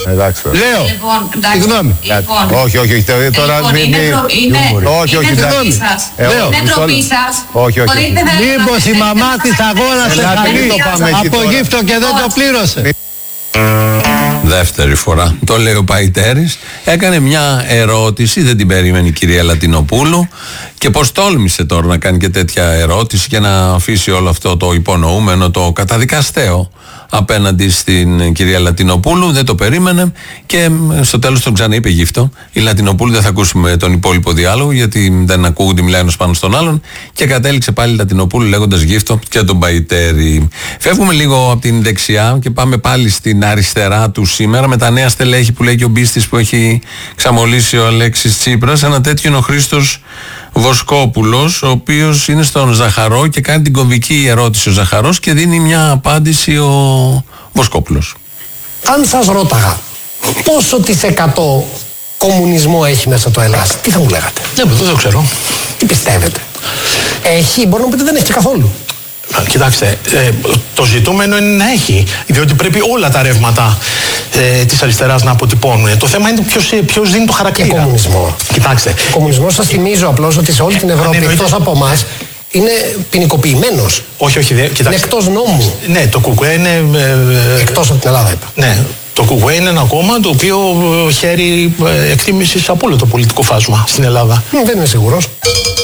Εντάξει. Λέω. Συγγνώμη. Όχι. Τώρα όχι. Συγγνώμη. Είναι ντροπή σας. Όχι. Μήπως η μαμά της αγόρασε χαλί από γύφτο και δεν το πλήρωσε? Δεύτερη φορά το λέει ο Παϊτέρης. Έκανε μια ερώτηση, δεν την περίμενε η κυρία Λατινοπούλου. Και πως τόλμησε τώρα να κάνει και τέτοια ερώτηση και να αφήσει όλο αυτό το υπονοούμενο, το καταδικαστέο απέναντι στην κυρία Λατινοπούλου. Δεν το περίμενε και στο τέλος τον ξαναείπε γύφτο. Η Λατινοπούλου, δεν θα ακούσουμε τον υπόλοιπο διάλογο γιατί δεν ακούγονται, μιλάει ένας πάνω στον άλλον. Και κατέληξε πάλι η Λατινοπούλου λέγοντας γύφτο και τον Παϊτέρη. Φεύγουμε λίγο από την δεξιά και πάμε πάλι στην αριστερά του σήμερα με τα νέα στελέχη που λέει και ο Μπίστης που έχει ξαμολύσει ο Αλέξης Τσίπρας. Ένα τέτοιο είναι ο Χρήστος Βοσκόπουλος, ο οποίος είναι στον Ζαχαρό και κάνει την κομβική ερώτηση ο Ζαχαρός και δίνει μια απάντηση ο Βοσκόπουλος. Αν σας ρώταγα πόσο της 100 κομμουνισμό έχει μέσα το Ελλάς, τι θα μου λέγατε? Δεν το ξέρω. Τι πιστεύετε? Έχει, μπορεί να πείτε δεν έχει καθόλου. Κοιτάξτε, το ζητούμενο είναι να έχει, διότι πρέπει όλα τα ρεύματα της αριστεράς να αποτυπώνουν. Το θέμα είναι ποιος δίνει το χαρακτήρα. Και κομμουνισμό. Κοιτάξτε. Κομμουνισμό, σας θυμίζω απλώς ότι σε όλη την Ευρώπη, εκτός από εμάς, είναι ποινικοποιημένος. Όχι, κοιτάξτε. Είναι εκτός νόμου. Ναι, το ΚΚΕ είναι. Εκτός από την Ελλάδα, είπα. Ναι. Το ΚΚΕ είναι ένα κόμμα το οποίο χαίρει εκτίμησης από όλο το πολιτικό φάσμα στην Ελλάδα. Δεν είμαι σίγουρος.